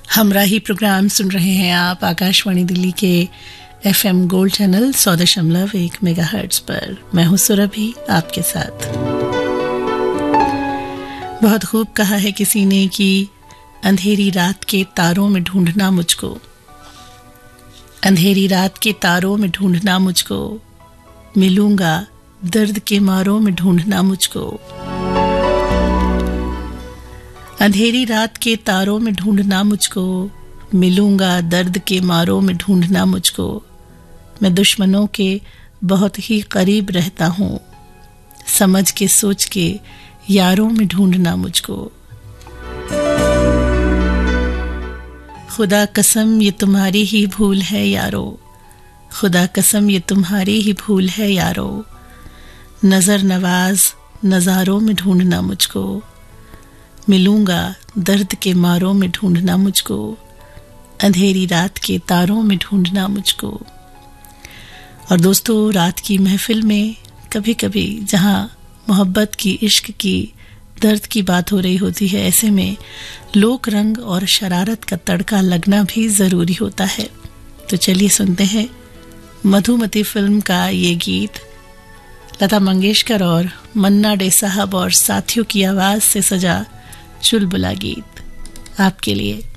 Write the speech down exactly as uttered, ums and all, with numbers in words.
हमराही programme सुन रहे हैं आप आकाशवाणी दिल्ली के एफएम गोल्ड चैनल सौ दशमलव एक मेगाहर्ट्ज पर। मैं हूं सुरभि आपके साथ। बहुत खूब कहा है किसी ने कि अंधेरी रात के तारों में ढूंढना मुझको, अंधेरी रात के तारों में ढूंढना मुझको, मिलूंगा दर्द के मारों में ढूंढना मुझको। अंधेरी रात के तारों में ढूंढना मुझको, मिलूंगा दर्द के मारों में ढूंढना मुझको। मैं दुश्मनों के बहुत ही करीब रहता हूँ, समझ के सोच के यारों में ढूंढना मुझको। खुदा कसम ये तुम्हारी ही भूल है यारो, खुदा कसम ये तुम्हारी ही भूल है यारो। नजर नवाज नजारों में ढूंढना मुझको, मिलूंगा दर्द के मारों में ढूंढना मुझको। अंधेरी रात के तारों में ढूंढना मुझको। और दोस्तों, रात की महफिल में कभी कभी जहां मोहब्बत की, इश्क की, दर्द की बात हो रही होती है, ऐसे में लोक रंग और शरारत का तड़का लगना भी जरूरी होता है। तो चलिए सुनते हैं मधुमती फिल्म का ये गीत, लता मंगेशकर और मन्ना डे साहब और साथियों की आवाज से सजा चुलबुला गीत आपके लिए।